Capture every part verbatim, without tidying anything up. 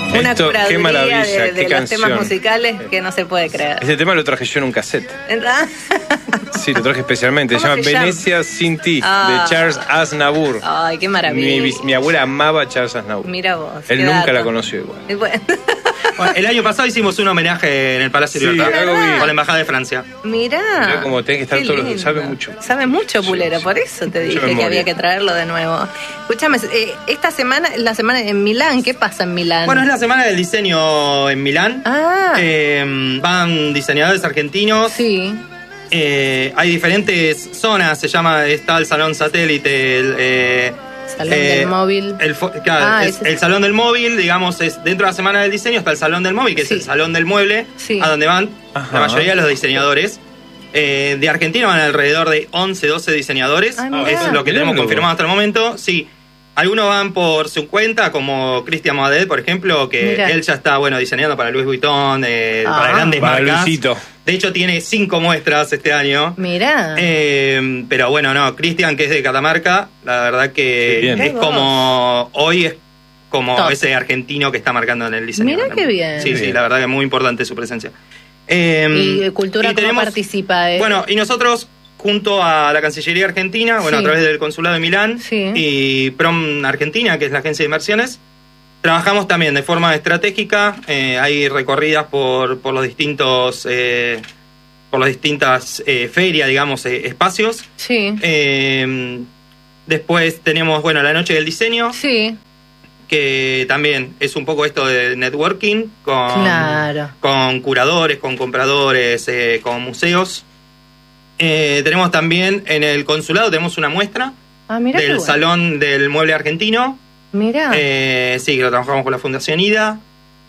Una Esto, curaduría qué maravilla, de, de qué los canción. temas musicales que no se puede creer. Este tema lo traje yo en un cassette. ¿Verdad? Sí, lo traje especialmente. Se ¿Cómo llama se llama? Venecia sin ti, Ah. de Charles Aznavour. Ay, qué maravilla. Mi, bis- mi abuela amaba a Charles Aznavour. Mira vos. Él qué nunca dato. la conoció igual. Y bueno. Bueno, el año pasado hicimos un homenaje en el Palacio Sí, de Libertad algo vi. con la Embajada de Francia. Mirá. Mirá cómo tenés que estar Qué todos los- lindo. sabe mucho. Sabe mucho, Pulero, Sí, por sí. eso te Mucha dije que memoria. había que traerlo de nuevo. Escúchame, eh, esta semana, la semana en Milán, ¿qué pasa en Milán? Bueno, es la semana del diseño en Milán. Ah. Eh, van diseñadores argentinos. Sí. Eh, hay diferentes zonas. Se llama, está el Salón Satélite, el... eh, Salón eh, del móvil. El, fo- claro, Ah, es- ese sí. el Salón del Móvil, digamos, es dentro de la Semana del Diseño está el Salón del Móvil, que Sí. es el Salón del Mueble, Sí. a donde van Ajá. la mayoría de los diseñadores. Eh, de Argentina van alrededor de once, doce diseñadores. Ah, mirá. Es lo que Mirá tenemos vos. confirmado hasta el momento. Sí. Algunos van por su cuenta, como Cristian Moadet, por ejemplo, que Mirá. él ya está bueno diseñando para Louis Vuitton, eh, Ah. para grandes Para marcas. Luisito. De hecho, tiene cinco muestras este año. Mirá. Eh, pero bueno, no, Cristian, que es de Catamarca, la verdad Qué que bien. es como hoy es como Top. ese argentino que está marcando en el diseño. Mirá qué bien. Sí, sí, Bien. la verdad que es muy importante su presencia. Eh, ¿Y Cultura y cómo tenemos- participa? de- Bueno, y nosotros, junto a la Cancillería Argentina, bueno, Sí. a través del Consulado de Milán Sí. y Prom Argentina, que es la agencia de inversiones, trabajamos también de forma estratégica. Eh, hay recorridas por, por los distintos... eh, por las distintas eh, ferias, digamos, eh, espacios. Sí. Eh, después tenemos, bueno, la Noche del Diseño, Sí. que también es un poco esto de networking con, Claro. con curadores, con compradores, eh, con museos. Eh, tenemos también en el consulado, tenemos una muestra Ah, mirá qué del bueno. Salón del Mueble Argentino. Mirá. Eh, sí, que lo trabajamos con la Fundación IDA.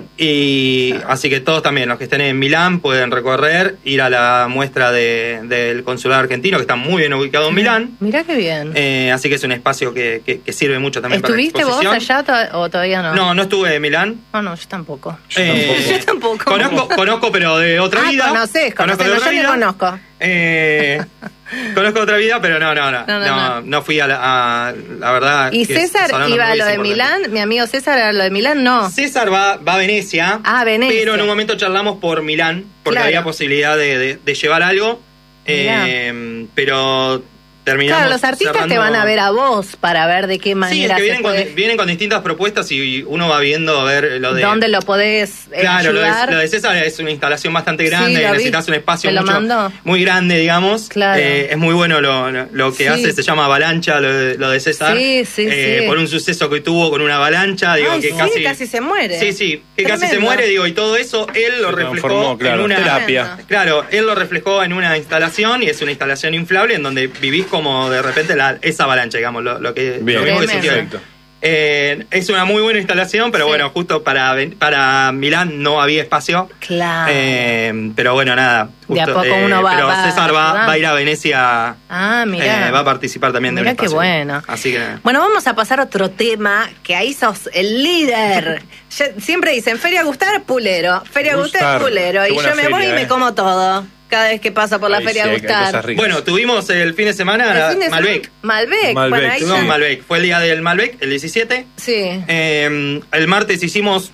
Y así que todos también, los que estén en Milán, pueden recorrer, ir a la muestra de, del consulado argentino, que está muy bien ubicado en Milán. Mirá qué bien. Eh, así que es un espacio que, que, que sirve mucho también para la ¿Estuviste vos exposición. allá to- o todavía no? No, no estuve en Milán. No, no, yo tampoco. Eh, Yo tampoco. Conozco, conozco, pero de otra Ah, vida. conocés, Conozco conocés. de No, otra yo vida. no conozco. Eh, conozco otra vida, pero no, no, no. No, No, no, no, no. fui a la, a- la verdad. ¿Y que César Salón iba a Móvil lo es de importante. Milán? ¿Mi amigo César a lo de Milán? No. César va, va a Venecia. Ah, Venecia. Pero en un momento charlamos por Milán, porque Claro. había posibilidad de, de- de llevar algo. Mirá. Eh, pero terminamos. Claro, los artistas te cerrando- van a ver a vos para ver de qué Sí, es manera que se vienen con, puede- vienen con distintas propuestas y uno va viendo a ver lo de. dónde lo podés eh, Claro, lo de, ayudar. lo de César es una instalación bastante Sí, grande, lo vi. necesitas un espacio ¿Te lo mucho- mandó? muy grande, digamos. Claro. Eh, es muy bueno lo, lo- lo que Sí. hace, se llama avalancha, lo de, lo de César. Sí, sí, Eh, sí. Por un suceso que tuvo con una avalancha, digo Ay, que sí, casi, casi se muere. Sí, sí, que casi se Tremendo. muere, digo, y todo eso él lo Se reflejó transformó, claro, en una terapia. Claro, él lo reflejó en una instalación y es una instalación inflable en donde vivís como de repente la, esa avalancha, digamos, lo, lo que, Bien, lo mismo que Tremendo. sintió él. perfecto. Eh, es una muy buena instalación, pero Sí. bueno, justo para, ven- para Milán no había espacio. Claro. Eh, pero bueno, nada. De a justo, poco eh, uno va- Pero va César va, ayudando. va a ir a Venecia. Ah, mirá. eh, va a participar también de Mirá un qué espacio. bueno. Así que. Bueno, vamos a pasar a otro tema, que ahí sos el líder. Ya- siempre dicen, Feria Gustar, Pulero. Feria Gustar, Gustar. Pulero. Qué Y buena yo me voy feria, y me eh. como todo. Cada vez que paso por la Ay, Feria sí, hay- hay Gustar. cosas ricas. Bueno, tuvimos el fin de semana El fin de Malbec. semana- Malbec. Malbec, Bueno, ahí Tuvimos ya- Malbec. Fue el día del Malbec, el diecisiete. Sí. Eh, el martes hicimos.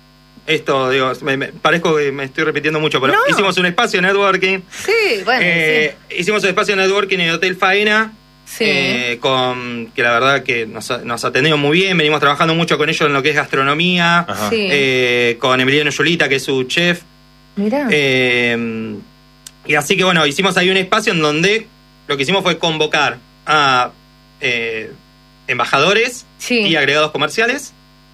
Esto, digo, me, me- parezco que me estoy repitiendo mucho, pero No. hicimos un espacio networking. Sí, bueno. Eh, Hicimos el espacio networking en el Hotel Faena. sí. eh, con que la verdad que nos, ha- nos atendieron muy bien, venimos trabajando mucho con ellos en lo que es gastronomía, Ajá. Sí. eh, con Emiliano Yolita, que es su chef. Mirá. Eh, y así que bueno, hicimos ahí un espacio en donde lo que hicimos fue convocar a eh, embajadores Sí. y agregados comerciales.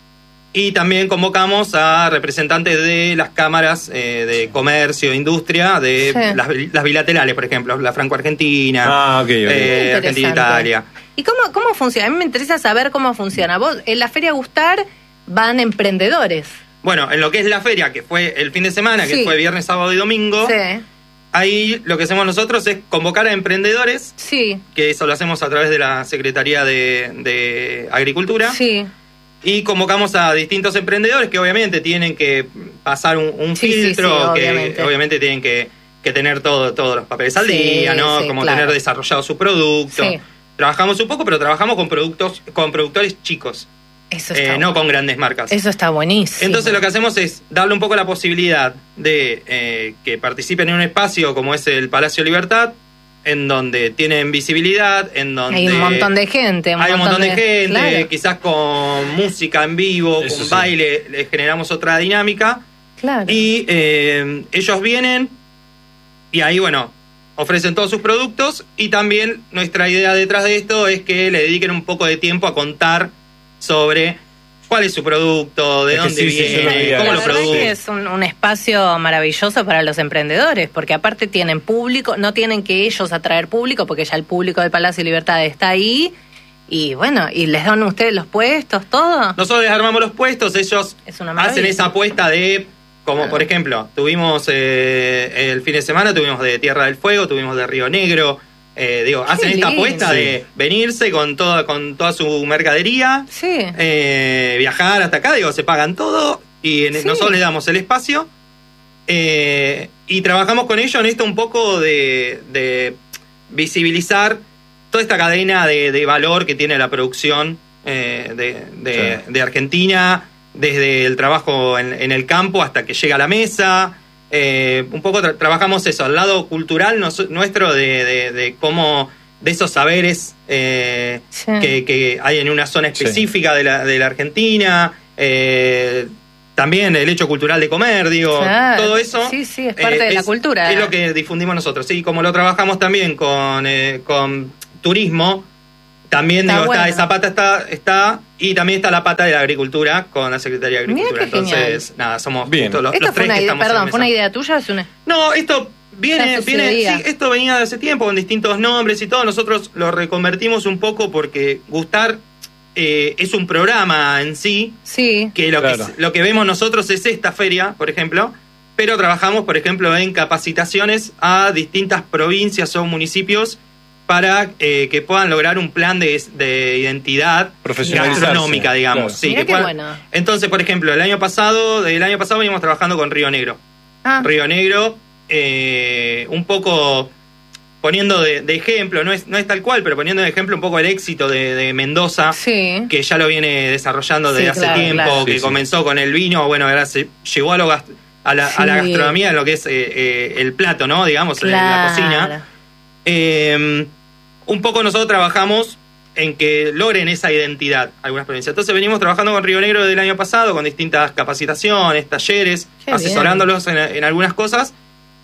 Y también convocamos a representantes de las cámaras eh, de comercio e industria, de Sí. las, las bilaterales, por ejemplo, la franco-argentina, Ah, ok, ok. eh, Interesante. Argentina-Italia. ¿Y cómo, cómo funciona? A mí me interesa saber cómo funciona. Vos, en la Feria Gustar van emprendedores. Bueno, en lo que es la feria, que fue el fin de semana, Sí. que fue viernes, sábado y domingo, Sí. ahí lo que hacemos nosotros es convocar a emprendedores, Sí. que eso lo hacemos a través de la Secretaría de, de Agricultura, Sí. y convocamos a distintos emprendedores que obviamente tienen que pasar un, un Sí, sí, filtro, sí, que obviamente. obviamente tienen que, que tener todo, todos los papeles al Sí, día, ¿no? sí, Como claro. tener desarrollado su producto. Sí. Trabajamos un poco, pero trabajamos con productos, con productores chicos. Eso eh, está no bueno. con grandes marcas. Eso está buenísimo. Entonces lo que hacemos es darle un poco la posibilidad de eh, que participen en un espacio como es el Palacio Libertad, en donde tienen visibilidad, en donde hay un montón de gente. hay un montón de, gente, claro. quizás con música en vivo, Eso con sí. baile, les generamos otra dinámica. Claro. Y eh, ellos vienen y ahí, bueno, ofrecen todos sus productos y también nuestra idea detrás de esto es que le dediquen un poco de tiempo a contar sobre cuál es su producto, de Es que dónde sí, sí, yo lo viene, veía. cómo La lo verdad produce. que es un, un espacio maravilloso para los emprendedores, porque aparte tienen público, no tienen que ellos atraer público, porque ya el público del Palacio de Libertad está ahí, y bueno, y les dan ustedes los puestos, todo. Nosotros les armamos los puestos, ellos Es una maravilla. hacen esa apuesta de, como Claro. por ejemplo, tuvimos eh, el fin de semana, tuvimos de Tierra del Fuego, tuvimos de Río Negro, eh, digo, hacen esta lindo. apuesta Sí. de venirse con toda, con toda su mercadería, Sí. eh, viajar hasta acá, digo, se pagan todo y en- Sí. nosotros les damos el espacio eh, y trabajamos con ellos en esto un poco de, de visibilizar toda esta cadena de, de valor que tiene la producción eh, de, de- Sí. de Argentina, desde el trabajo en, en el campo hasta que llega a la mesa. Eh, un poco tra- trabajamos eso, al lado cultural nos- nuestro de, de- de cómo, de esos saberes eh, Sí. que, que hay en una zona específica de, la, de la Argentina, eh, también el hecho cultural de comer, digo, Claro. todo eso. Sí, sí, es parte de la cultura. Es lo que difundimos nosotros. Sí, como lo trabajamos también con, eh, con turismo, también Está digo, está, bueno. esa pata está, está, y también está la pata de la agricultura con la Secretaría de Mirá Agricultura. qué genial. Entonces, nada, somos Bien. justo los, Esto los fue tres una que idea, estamos en perdón, la fue una mesa. idea tuya, es una. No, esto viene, Ya viene, sucedía. sí, esto venía de hace tiempo con distintos nombres y todo. Nosotros lo reconvertimos un poco porque Gustar eh, es un programa en sí, Sí. que lo, Claro. que lo que vemos nosotros es esta feria, por ejemplo, pero trabajamos, por ejemplo, en capacitaciones a distintas provincias o municipios para eh, que puedan lograr un plan de, de identidad Profesionalizarse, gastronómica, digamos. claro. Sí, Mirá que qué puedan- bueno. Entonces, por ejemplo, el año pasado, del año pasado venimos trabajando con Río Negro. Ah, Río Negro, eh, un poco poniendo de, de ejemplo, no es, no es tal cual, pero poniendo de ejemplo un poco el éxito de, de Mendoza, sí. que ya lo viene desarrollando desde Sí, hace claro, tiempo, claro. que Sí, sí. comenzó con el vino, bueno, ahora se llevó a, lo gast- a, la, a la Sí. gastronomía, en lo que es eh, eh, el plato, ¿no? Digamos, en la Claro. cocina. Eh, un poco nosotros trabajamos en que logren esa identidad algunas provincias. Entonces venimos trabajando con Río Negro desde el año pasado, con distintas capacitaciones, talleres, Qué asesorándolos en, en algunas cosas.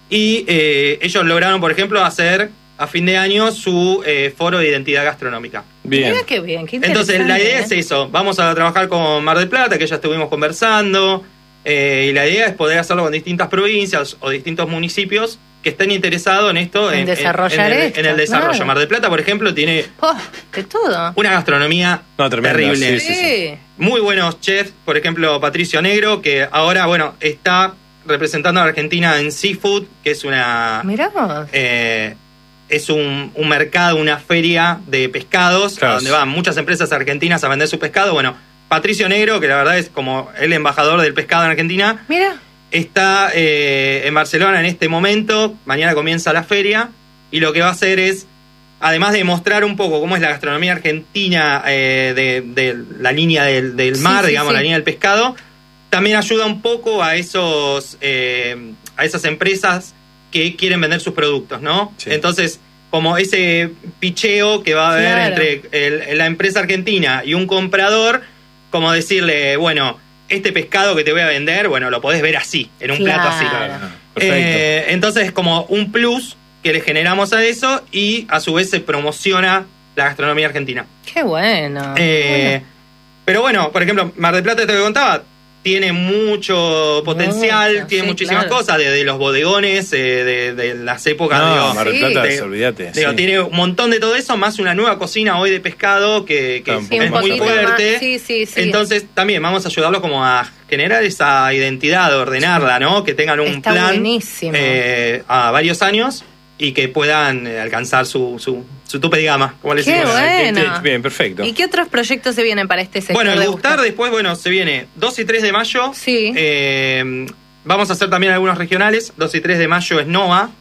Y eh, ellos lograron, por ejemplo, hacer a fin de año su eh, foro de identidad gastronómica. Bien. Mirá qué bien, qué Entonces la idea es interesante, ¿eh? eso, vamos a trabajar con Mar del Plata, que ya estuvimos conversando, eh, y la idea es poder hacerlo con distintas provincias o distintos municipios que estén interesados en esto, En desarrollar en el, esto, en el desarrollo. claro. Mar del Plata, por ejemplo, tiene Oh, de todo. una gastronomía No, tremenda, terrible. sí, sí, Sí. Muy buenos chefs, por ejemplo, Patricio Negro, que ahora, bueno, está representando a Argentina en Seafood, que es una... Mirá vos. eh, es un, un mercado, una feria de pescados, Claro. a donde van muchas empresas argentinas a vender su pescado. Bueno, Patricio Negro, que la verdad es como el embajador del pescado en Argentina, Mira. está eh, en Barcelona en este momento. Mañana comienza la feria y lo que va a hacer es, además de mostrar un poco cómo es la gastronomía argentina eh, de, de la línea del, del Sí, mar, sí, digamos, sí. la línea del pescado, también ayuda un poco a esos eh, a esas empresas que quieren vender sus productos, ¿no? Sí. Entonces, como ese picheo que va a haber Claro. entre el- la empresa argentina y un comprador, como decirle, bueno, este pescado que te voy a vender, bueno, lo podés ver así, en un Claro. plato así. Claro. Perfecto. Eh, entonces es como un plus que le generamos a eso y a su vez se promociona la gastronomía argentina. Qué bueno. Eh, Pero bueno, por ejemplo, Mar del Plata, esto que contaba, tiene mucho potencial, Mucho, tiene sí, muchísimas claro. cosas, desde los bodegones, eh, de, de las épocas, No, digo, Mar del Sí. Plata, de- olvídate. digo, sí. tiene un montón de todo eso, más una nueva cocina hoy de pescado que, que Está un es poco Sí, un más muy poquito arriba. fuerte. más. Sí, sí, sí. Entonces también vamos a ayudarlos como a generar esa identidad, ordenarla, ¿no? Que tengan un Está plan buenísimo. eh, a varios años y que puedan eh, alcanzar su, su, su tope de gama, como les Qué decimos. bueno. Sí, Bien, perfecto. ¿Y qué otros proyectos se vienen para este sector? Bueno, el de Gustar después, bueno, se viene dos y tres de mayo. Sí. Eh, vamos a hacer también algunos regionales. dos y tres de mayo es Nova.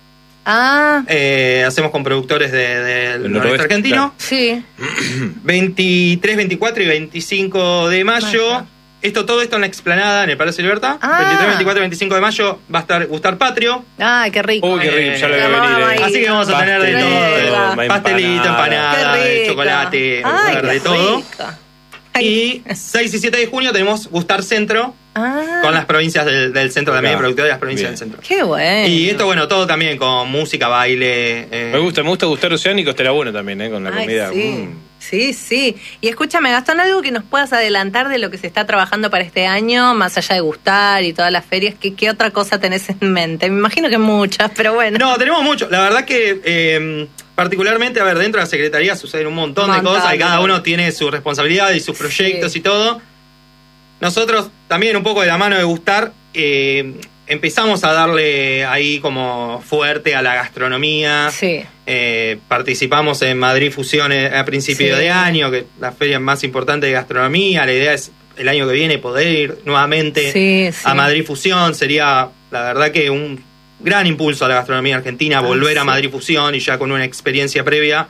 Ah, Eh, hacemos con productores de- del Del noroeste noroeste, argentino. sí. veintitrés, veinticuatro y veinticinco de mayo. Mayo. Esto, todo esto en la explanada, en el Palacio de Libertad. Ah. veintitrés, veinticuatro y veinticinco de mayo va a estar Gustar Patrio. Ay, qué rico. Uy, qué rico, ya lo voy a Vamos venir. ahí. eh. Así que vamos a tener de Pastelito, todo. empanada. Pastelito, empanada, Qué de rico. chocolate, va a Ay, haber qué de todo. rico. Ay. Y seis y siete de junio tenemos Gustar Centro, Ah, con las provincias del, del centro también, Acá. productores de las provincias Bien. del centro. qué bueno. Y esto, bueno, todo también con música, baile. eh, Me gusta, me gusta Gustar Oceánico, estará bueno también, ¿eh? Con la Ay, comida. sí. Mm. Sí, sí. Y escúchame, Gastón, algo que nos puedas adelantar de lo que se está trabajando para este año, más allá de Gustar y todas las ferias, ¿qué, qué otra cosa tenés en mente? Me imagino que muchas, pero bueno. No, tenemos mucho. La verdad que, eh, particularmente, a ver, dentro de la Secretaría suceden un montón, Un de montón, cosas y cada ¿no? uno tiene su responsabilidad y sus proyectos Sí. y todo. Nosotros, también un poco de la mano de Gustar, eh, empezamos a darle ahí como fuerte a la gastronomía. Sí. Eh, participamos en Madrid Fusiones a principio Sí. de año, que es la feria más importante de gastronomía. La idea es el año que viene poder ir nuevamente Sí, sí. a Madrid Fusión. Sería, la verdad, que un gran impulso a la gastronomía argentina, Ay, volver a sí. Madrid Fusión y ya con una experiencia previa.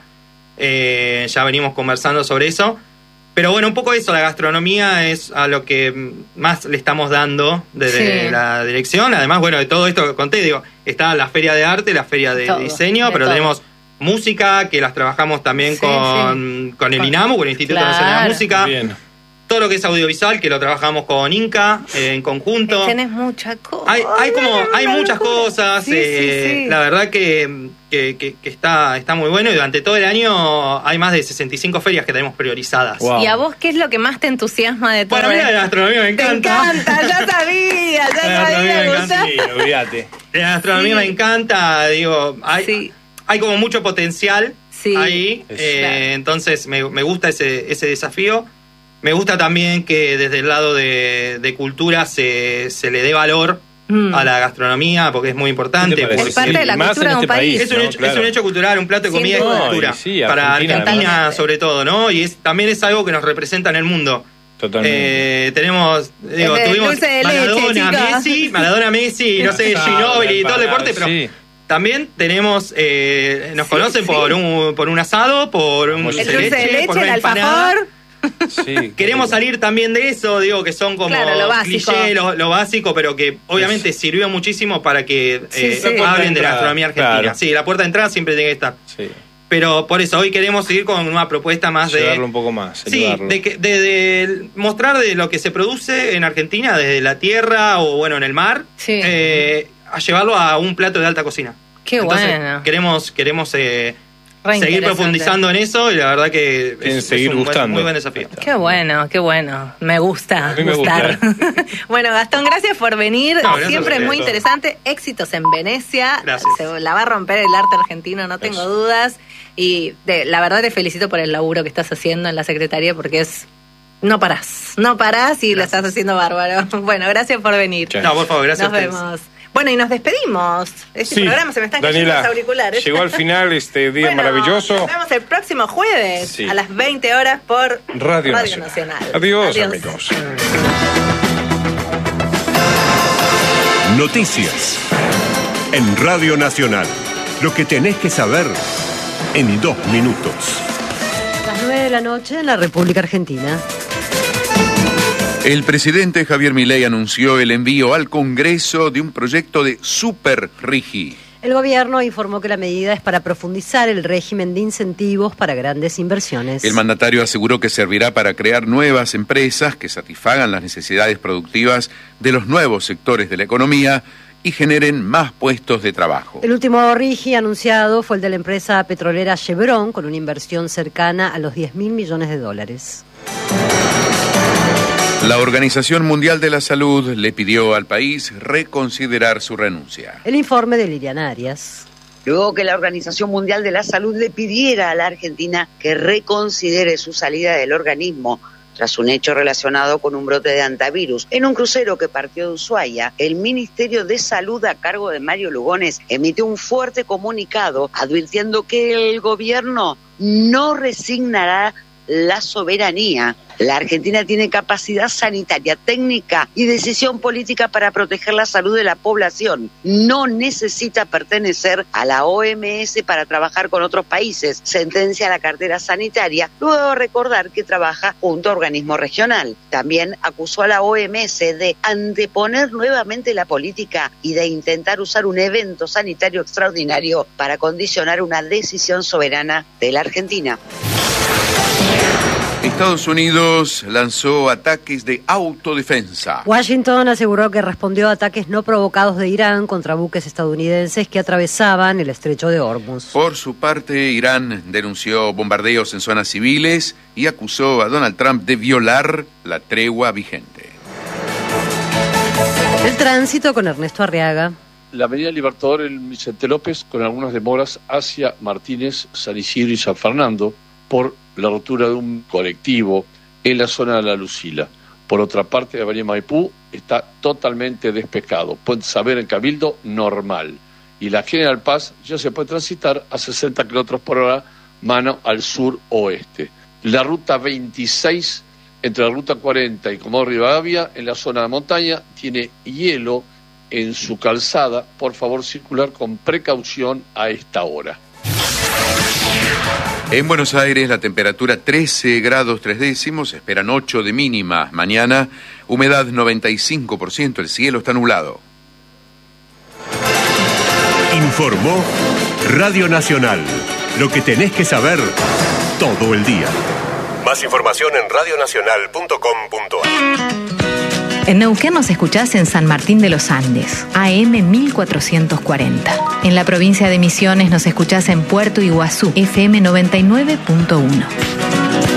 Eh, ya venimos conversando sobre eso. Pero bueno, un poco eso, la gastronomía es a lo que más le estamos dando desde Sí. la dirección. Además, bueno, de todo esto que conté, digo, está la feria de arte, la feria de Todo, diseño, de pero todo. tenemos música, que las trabajamos también Sí, con, con el Con- INAMU, con el Instituto Claro. Nacional de la Música. Bien. Todo lo que es audiovisual, que lo trabajamos con Inca, eh, en conjunto. Tenés mucha cosa. Hay, hay como hay Una muchas locura. cosas, Sí, eh, sí, sí. la verdad que, que, que- que está, está muy bueno y durante todo el año hay más de sesenta y cinco ferias que tenemos priorizadas. Wow. ¿Y a vos qué es lo que más te entusiasma de todo Bueno, a mí la esto? gastronomía me Te encanta. encanta, ya sabía, ya La gastronomía sabía, me encanta. Gustavo. Sí, olvídate. La gastronomía Sí. me encanta, digo, hay, Sí. hay como mucho potencial Sí. ahí, Es- eh, Claro. entonces me, me gusta ese, ese desafío. Me gusta también que desde el lado de, de cultura se, se le dé valor Mm. a la gastronomía, porque es muy importante. ¿Qué te parece? Es parte de la Más cultura en de un este país. Es un, ¿no? hecho, Claro. es un hecho cultural, un plato de Sin comida y duda. cultura. No, y sí, para Argentina, Argentina, totalmente. sobre todo, ¿no? Y es, también es algo que nos representa en el mundo. Totalmente. Eh, tenemos, digo, El de tuvimos dulce de leche, Maradona, chica. Messi, Maradona, Messi, no sé, Ah, Ginóbili y todo el empanada, deporte, pero sí. también tenemos, eh, nos Sí, conocen sí. por un por un asado, por un El dulce El dulce de leche, por el una empanada. alfajor. Sí, Queremos salir también de eso, digo, que son como Claro, lo básico. cliché, lo, lo básico, pero que obviamente sirvió muchísimo para que Sí, eh, sí. La puerta hablen de de la entrada, gastronomía argentina. claro. Sí, la puerta de entrada siempre tiene que estar. Sí. Pero por eso, hoy queremos seguir con una propuesta más Llevarlo de... un poco más. Sí, elevarlo. de, que, de, de mostrar de lo que se produce en Argentina, desde la tierra o bueno, en el mar, Sí. eh, a llevarlo a un plato de alta cocina. Qué Entonces, bueno. Queremos, queremos eh, Re seguir interesante. profundizando en eso y la verdad que Quieren es, seguir es un buen- gustando. muy buen desafío. Qué bueno, qué bueno. Me gusta A mí me gustar. Bueno, Gastón, gracias por venir. No, gracias Siempre a es muy ustedes. interesante. Éxitos en Venecia. Gracias. Se la va a romper el arte argentino, no tengo Eso. dudas. Y de, la verdad te felicito por el laburo que estás haciendo en la Secretaría porque es... No parás, no parás y lo Gracias. estás haciendo bárbaro. Bueno, gracias por venir. Chao. No, por favor, gracias Nos a ustedes. vemos. Bueno, y nos despedimos. Este Sí, programa se me están cayendo Daniela, los auriculares. llegó al final este día Bueno, maravilloso. Nos vemos el próximo jueves Sí. a las veinte horas por Radio, Nacional. Nacional. Adiós, Adiós. amigos. Noticias. En Radio Nacional. Lo que tenés que saber en dos minutos. Las nueve de la noche en la República Argentina. El presidente Javier Milei anunció el envío al Congreso de un proyecto de Super RIGI. El gobierno informó que la medida es para profundizar el régimen de incentivos para grandes inversiones. El mandatario aseguró que servirá para crear nuevas empresas que satisfagan las necesidades productivas de los nuevos sectores de la economía y generen más puestos de trabajo. El último RIGI anunciado fue el de la empresa petrolera Chevron, con una inversión cercana a los diez mil millones de dólares. La Organización Mundial de la Salud le pidió al país reconsiderar su renuncia. El informe de Liliana Arias. Luego que la Organización Mundial de la Salud le pidiera a la Argentina que reconsidere su salida del organismo tras un hecho relacionado con un brote de antivirus. En un crucero que partió de Ushuaia, el Ministerio de Salud a cargo de Mario Lugones emitió un fuerte comunicado advirtiendo que el gobierno no resignará la soberanía. La Argentina tiene capacidad sanitaria, técnica y decisión política para proteger la salud de la población. No necesita pertenecer a la O M S para trabajar con otros países, sentencia la cartera sanitaria, luego de recordar que trabaja junto a organismo regional. También acusó a la O M S de anteponer nuevamente la política y de intentar usar un evento sanitario extraordinario para condicionar una decisión soberana de la Argentina. Estados Unidos lanzó ataques de autodefensa. Washington aseguró que respondió a ataques no provocados de Irán contra buques estadounidenses que atravesaban el estrecho de Hormuz. Por su parte, Irán denunció bombardeos en zonas civiles y acusó a Donald Trump de violar la tregua vigente. El tránsito con Ernesto Arriaga. La avenida Libertador en Vicente López con algunas demoras hacia Martínez, San Isidro y San Fernando por la rotura de un colectivo en la zona de La Lucila. Por otra parte, la avenida Maipú está totalmente despejado. Pueden saber en Cabildo, normal. Y la General Paz ya se puede transitar a sesenta kilómetros por hora, mano al sur-oeste. La ruta veintiséis, entre la ruta cuarenta y Comodoro Rivadavia, en la zona de la montaña, tiene hielo en su calzada. Por favor, circular con precaución a esta hora. En Buenos Aires la temperatura trece grados tres décimos, esperan ocho de mínima mañana, humedad noventa y cinco por ciento, el cielo está nublado. Informó Radio Nacional, lo que tenés que saber todo el día. Más información en radio nacional punto com punto a r. En Neuquén nos escuchás en San Martín de los Andes, A M mil cuatrocientos cuarenta. En la provincia de Misiones nos escuchás en Puerto Iguazú, F M noventa y nueve punto uno.